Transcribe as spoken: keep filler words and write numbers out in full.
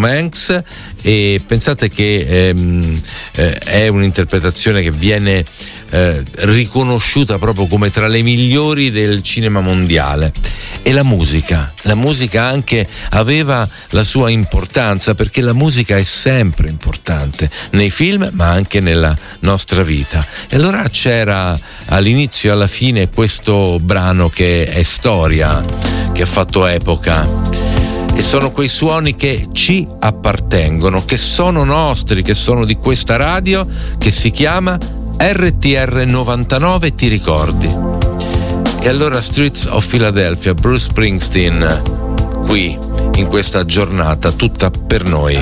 Tom Hanks, e pensate che ehm, eh, è un'interpretazione che viene eh, riconosciuta proprio come tra le migliori del cinema mondiale. E la musica, la musica anche aveva la sua importanza, perché la musica è sempre importante nei film ma anche nella nostra vita. E allora c'era all'inizio e alla fine questo brano che è storia, che ha fatto epoca, e sono quei suoni che ci appartengono, che sono nostri, che sono di questa radio, che si chiama R T R novantanove, ti ricordi? E allora Streets of Philadelphia, Bruce Springsteen, qui in questa giornata tutta per noi.